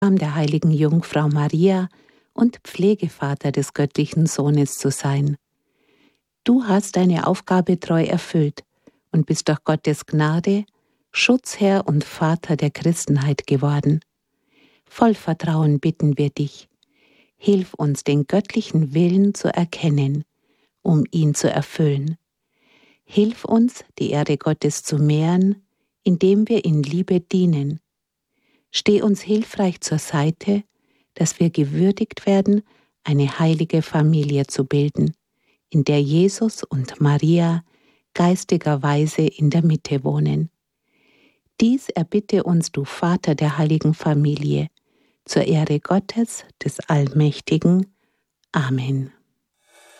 der heiligen Jungfrau Maria und Pflegevater des göttlichen Sohnes zu sein. Du hast deine Aufgabe treu erfüllt und bist durch Gottes Gnade Schutzherr und Vater der Christenheit geworden. Voll Vertrauen bitten wir dich, hilf uns, den göttlichen Willen zu erkennen, um ihn zu erfüllen. Hilf uns, die Ehre Gottes zu mehren, indem wir in Liebe dienen. Steh uns hilfreich zur Seite, dass wir gewürdigt werden, eine heilige Familie zu bilden, in der Jesus und Maria geistigerweise in der Mitte wohnen. Dies erbitte uns, du Vater der heiligen Familie, zur Ehre Gottes, des Allmächtigen. Amen.